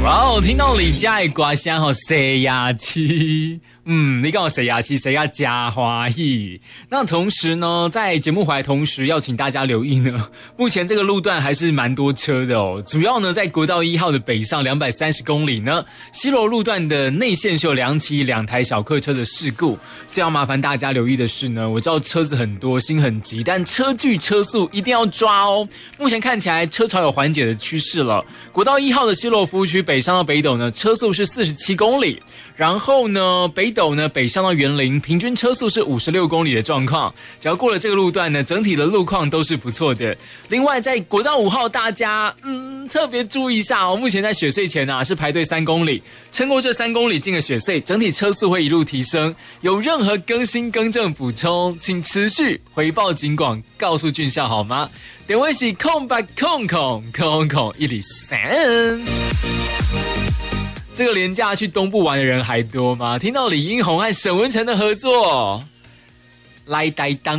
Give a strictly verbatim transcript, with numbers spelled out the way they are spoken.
哇哦，听到李佳的歌声吼，谁呀气？嗯，你讲我谁呀气，谁呀加花喜？那同时呢，在节目回来同时，要请大家留意呢，目前这个路段还是蛮多车的哦。主要呢，在国道一号的北上两百三十公里呢，西螺路段的内线是有两起两台小客车的事故，所以要麻烦大家留意的是呢，我知道车子很多，心很急，但车距车速一定要抓哦。目前看起来车潮有缓解的趋势了。国道一号的西螺服务区北上到北斗呢，车速是四十七公里，然后呢，北斗呢北上到园林，平均车速是五十六公里的状况。只要过了这个路段呢，整体的路况都是不错的。另外，在国道五号，大家嗯特别注意一下哦。目前在雪隧前啊是排队三公里，撑过这三公里进了雪隧，整体车速会一路提升。有任何更新更正补充，请持续回报警广，告诉俊孝好吗？点位是空白空空空空一里三。这个连假去东部玩的人还多吗？听到李英宏和沈文成的合作，来呆当。